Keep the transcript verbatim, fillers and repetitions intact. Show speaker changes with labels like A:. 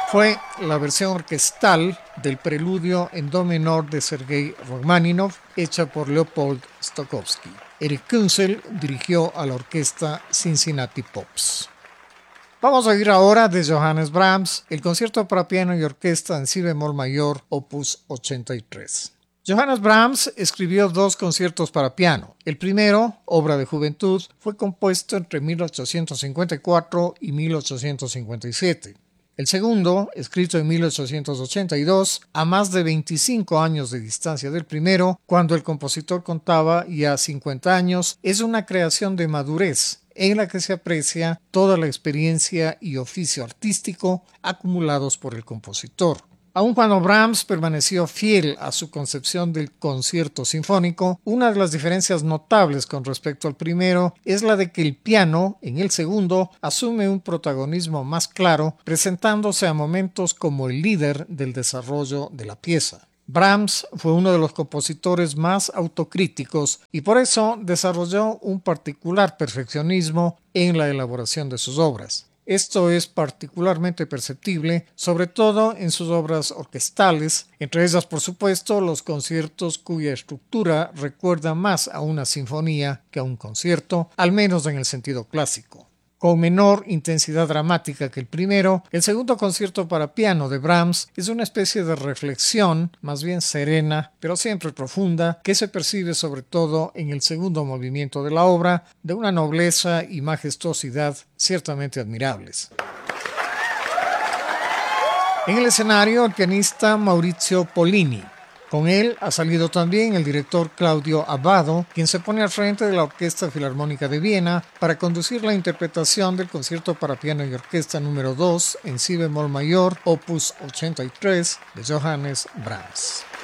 A: fue la versión orquestal del preludio en do menor de Sergei Rachmaninoff, hecha por Leopold Stokowski. Eric Kunzel dirigió a la orquesta Cincinnati Pops. Vamos a oír ahora de Johannes Brahms el concierto para piano y orquesta en si bemol mayor, opus ochenta y tres. Johannes Brahms escribió dos conciertos para piano. El primero, Obra de Juventud, fue compuesto entre mil ochocientos cincuenta y cuatro y mil ochocientos cincuenta y siete. El segundo, escrito en mil ochocientos ochenta y dos, a más de veinticinco años de distancia del primero, cuando el compositor contaba ya cincuenta años, es una creación de madurez en la que se aprecia toda la experiencia y oficio artístico acumulados por el compositor. Aun cuando Brahms permaneció fiel a su concepción del concierto sinfónico, una de las diferencias notables con respecto al primero es la de que el piano, en el segundo, asume un protagonismo más claro, presentándose a momentos como el líder del desarrollo de la pieza. Brahms fue uno de los compositores más autocríticos y por eso desarrolló un particular perfeccionismo en la elaboración de sus obras. Esto es particularmente perceptible, sobre todo en sus obras orquestales, entre ellas, por supuesto, los conciertos cuya estructura recuerda más a una sinfonía que a un concierto, al menos en el sentido clásico. Con menor intensidad dramática que el primero, el segundo concierto para piano de Brahms es una especie de reflexión, más bien serena, pero siempre profunda, que se percibe sobre todo en el segundo movimiento de la obra, de una nobleza y majestuosidad ciertamente admirables. En el escenario, el pianista Maurizio Pollini. Con él ha salido también el director Claudio Abbado, quien se pone al frente de la Orquesta Filarmónica de Viena para conducir la interpretación del concierto para piano y orquesta número dos en si bemol mayor, opus ochenta y tres, de Johannes Brahms.